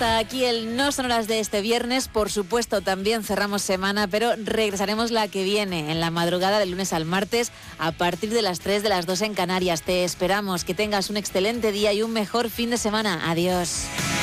hasta aquí el No Sonoras de este viernes. Por supuesto, también cerramos semana, pero regresaremos la que viene, en la madrugada del lunes al martes, a partir de las 3, de las 2 en Canarias. Te esperamos, que tengas un excelente día y un mejor fin de semana. Adiós.